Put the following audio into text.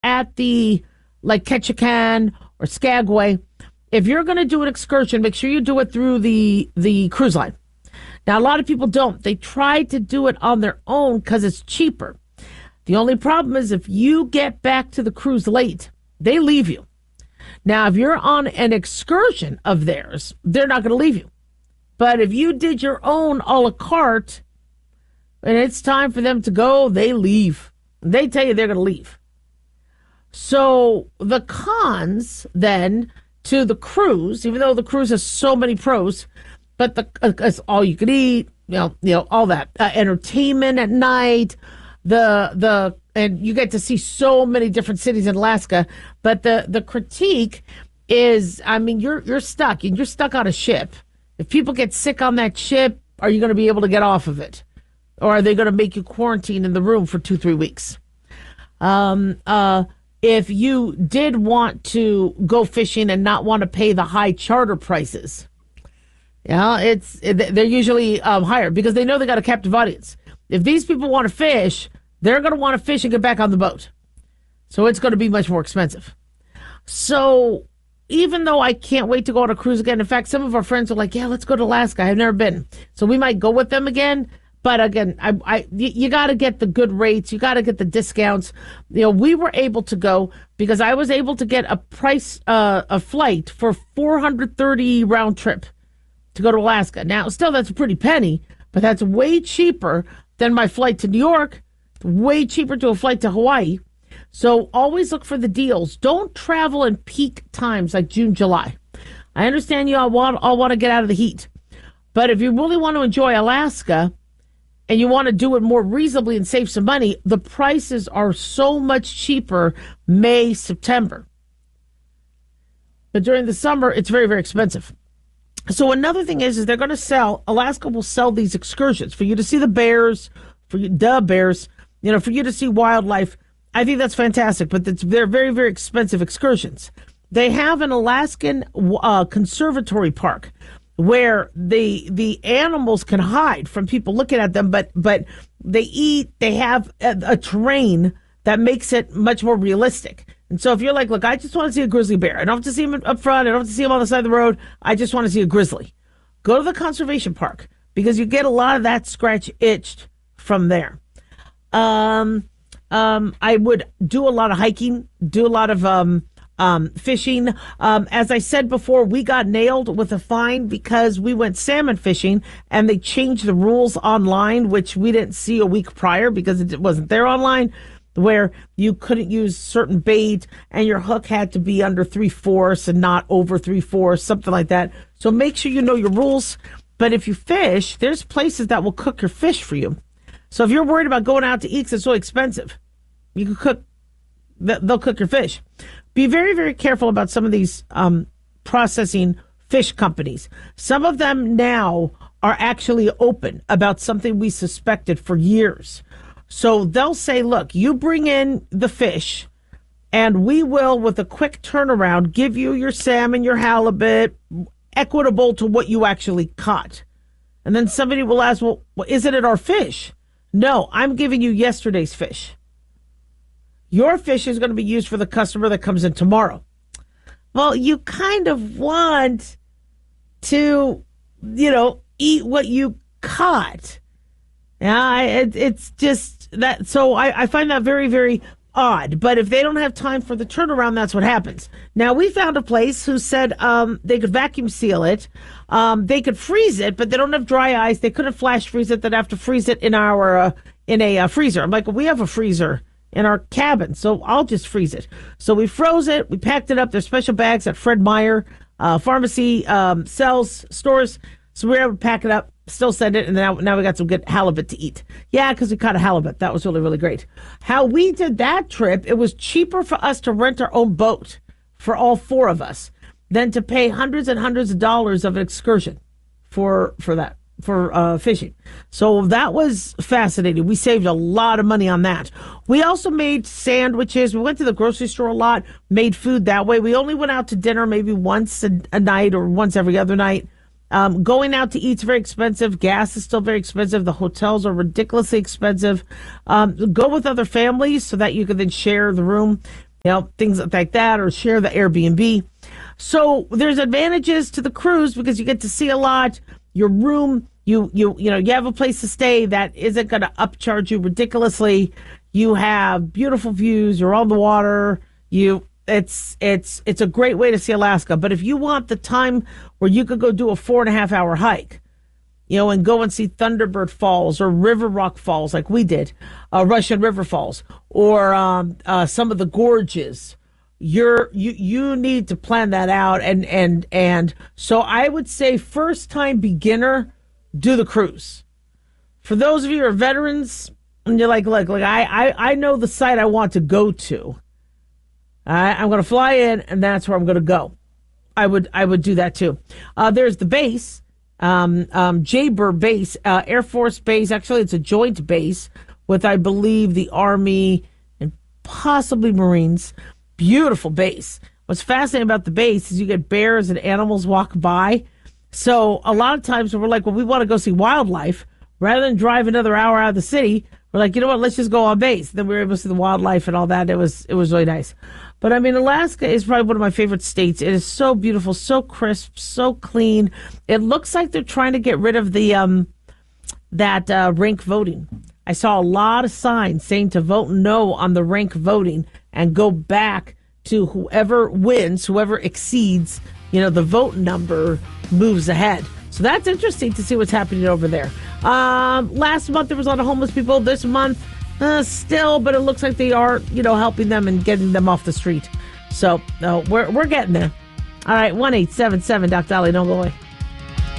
at the like Ketchikan or Skagway, if you're going to do an excursion, make sure you do it through the cruise line. Now, a lot of people don't. They try to do it on their own because it's cheaper. The only problem is if you get back to the cruise late, they leave you. Now, if you're on an excursion of theirs, they're not going to leave you. But if you did your own a la carte and it's time for them to go, they leave. They tell you they're going to leave. So the cons then to the cruise, even though the cruise has so many pros, but it's all you could eat, all that entertainment at night, and you get to see so many different cities in Alaska. But the critique is, I mean, you're stuck, and you're stuck on a ship. If people get sick on that ship, are you going to be able to get off of it, or are they going to make you quarantine in the room for 2-3 weeks? If you did want to go fishing and not want to pay the high charter prices, they're usually higher because they know they got a captive audience. If these people want to fish, they're going to want to fish and get back on the boat. So it's going to be much more expensive. So even though I can't wait to go on a cruise again, in fact, some of our friends are like, yeah, let's go to Alaska. I've never been. So we might go with them again. But again, you got to get the good rates. You got to get the discounts. We were able to go because I was able to get a flight for $430 round trip to go to Alaska. Now, still, that's a pretty penny, but that's way cheaper than my flight to New York. Way cheaper to a flight to Hawaii. So always look for the deals. Don't travel in peak times like June, July. I understand you all want to get out of the heat, but if you really want to enjoy Alaska, and you want to do it more reasonably and save some money, the prices are so much cheaper May, September. But during the summer, it's very, very expensive. So another thing is they're going to Alaska will sell these excursions for you to see the bears, for you to see wildlife. I think that's fantastic, but they're very, very expensive excursions. They have an Alaskan conservatory park where the animals can hide from people looking at them, but they have a terrain that makes it much more realistic. And so if you're like, look, I just want to see a grizzly bear. I don't have to see him up front. I don't have to see him on the side of the road. I just want to see a grizzly. Go to the conservation park because you get a lot of that scratch itched from there. I would do a lot of hiking, do a lot of fishing. As I said before, we got nailed with a fine because we went salmon fishing and they changed the rules online, which we didn't see a week prior because it wasn't there online, where you couldn't use certain bait and your hook had to be under 3/4 and not over 3/4, something like that. So make sure you know your rules. But if you fish, there's places that will cook your fish for you. So if you're worried about going out to eat because it's so expensive, you can cook. They'll cook your fish. Be very, very careful about some of these processing fish companies. Some of them now are actually open about something we suspected for years. So they'll say, look, you bring in the fish and we will, with a quick turnaround, give you your salmon, your halibut, equitable to what you actually caught. And then somebody will ask, well, isn't it our fish? No, I'm giving you yesterday's fish. Your fish is going to be used for the customer that comes in tomorrow. Well, you kind of want to, eat what you caught. Yeah, it's just that. So I find that very, very odd. But if they don't have time for the turnaround, that's what happens. Now, we found a place who said they could vacuum seal it. They could freeze it, but they don't have dry ice. They couldn't flash freeze it. They'd have to freeze it in a freezer. I'm like, well, we have a freezer in our cabin, so I'll just freeze it. So we froze it. We packed it up. There's special bags at Fred Meyer pharmacy sells stores. So we were able to pack it up, still send it, and now we got some good halibut to eat. Yeah, because we caught a halibut. That was really, really great. How we did that trip, it was cheaper for us to rent our own boat for all four of us than to pay hundreds and hundreds of dollars of an excursion for fishing. So that was fascinating. We saved a lot of money on that. We also made sandwiches. We went to the grocery store a lot, made food that way. We only went out to dinner maybe once a night or once every other night. Going out to eat is very expensive. Gas is still very expensive. The hotels are ridiculously expensive. Go with other families so that you can then share the room. things like that, or share the Airbnb. So there's advantages to the cruise because you get to see a lot. Your room, you have a place to stay that isn't going to upcharge you ridiculously. You have beautiful views. You're on the water. It's a great way to see Alaska. But if you want the time where you could go do a 4.5 hour hike, and go and see Thunderbird Falls or River Rock Falls like we did, Russian River Falls, or some of the gorges, you need to plan that out. And so I would say first time beginner, do the cruise. For those of you who are veterans, and you're like, look, I know the site I want to go to. I'm going to fly in, and that's where I'm going to go. I would do that too. There's the base. Jaber Base, Air Force Base. Actually, it's a joint base with, I believe, the Army and possibly Marines. Beautiful base. What's fascinating about the base is you get bears and animals walk by. So a lot of times when we're like, well, we want to go see wildlife, rather than drive another hour out of the city, we're like, you know what, let's just go on base. Then we were able to see the wildlife and all that. It was really nice. But I mean, Alaska is probably one of my favorite states. It is so beautiful, so crisp, so clean. It looks like they're trying to get rid of the rank voting. I saw a lot of signs saying to vote no on the rank voting and go back to whoever wins, whoever exceeds, the vote number moves ahead. So that's interesting to see what's happening over there. Last month there was a lot of homeless people. This month, still, but it looks like they are, helping them and getting them off the street. So we're getting there. All right, 1-877 Doc Dolly. Don't go away.